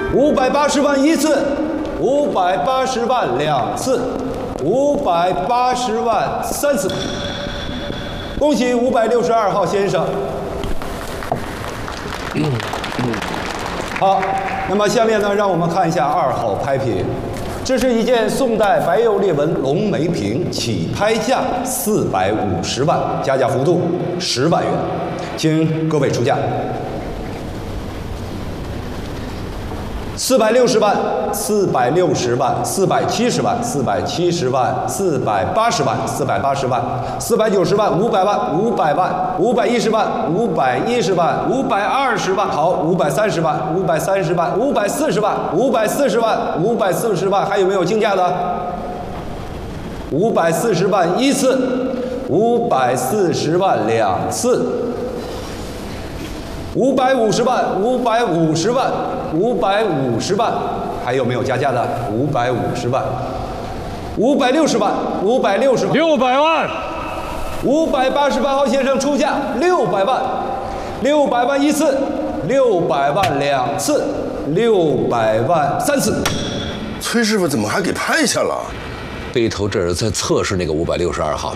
580万一次，580万2次，580万3次。恭喜562号先生。好，那么下面呢，让我们看一下2号拍品。这是一件宋代白釉裂纹龙眉瓶，起拍价450万，加价幅度10万元，请各位出价。460万、460万、470万、470万、480万、480万、490万、500万、500万、510万、510万、520万，好，530万、530万、540万、540万、540万，还有没有竞价的？540万一次，540万2次。550万，550万，550万，还有没有加价的？550万，560万，560万 ，600万 ，588号先生出价600万，600万一次，600万2次，600万3次。 崔师傅怎么还给拍下了？ 背头这是在测试那个562号。